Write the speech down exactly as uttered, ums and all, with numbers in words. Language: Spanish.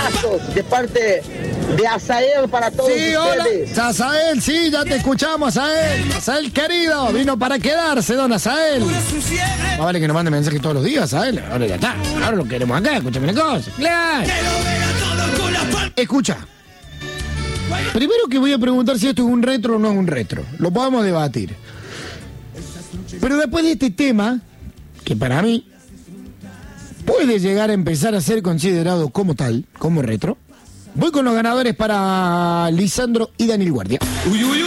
abrazos de parte de Azael para todos sí, ustedes. Hola, Azael, sí, ya te escuchamos, Azael. Azael querido, vino para quedarse, don Azael. Más vale que nos mande mensajes todos los días, Azael. Ahora ya está, ahora lo queremos acá, escúchame una cosa. Claro. Escucha. Primero que voy a preguntar si esto es un retro o no es un retro. Lo podemos debatir. Pero después de este tema, que para mí puede llegar a empezar a ser considerado como tal, como retro, voy con los ganadores para Lisandro y Daniel Guardia. Uy, uy, uy.